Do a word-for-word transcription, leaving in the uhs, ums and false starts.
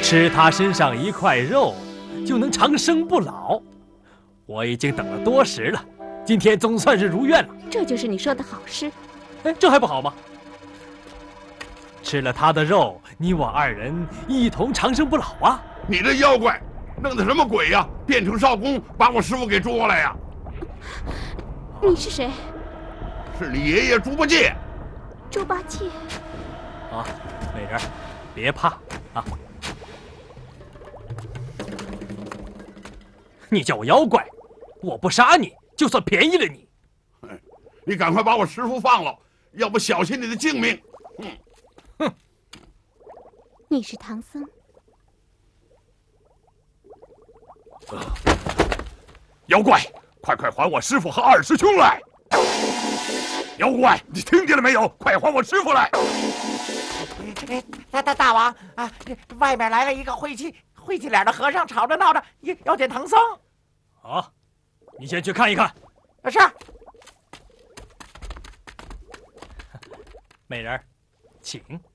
吃他身上一块肉，就能长生不老。我已经等了多时了，今天总算是如愿了。 这就是你说的好事？ 哎，这还不好吗？吃了他的肉，你我二人一同长生不老啊！ 你这妖怪，弄的什么鬼呀？变成少公，把我师傅给捉来呀！ 你是谁？ 是你爷爷猪八戒。 猪八戒。 啊，美人，别怕啊！你叫我妖怪，我不杀你，就算便宜了你。 你赶快把我师傅放了，要不小心你的性命！ 嗯，哼！ 你是唐僧。 呃、妖怪，快快还我师傅和二师兄来！妖怪，你听见了没有？快还我师傅来！ 大大大王啊，外面来了一个晦气晦气脸的和尚，吵着闹着要要见唐僧。 好，你先去看一看。 是。 美人，请。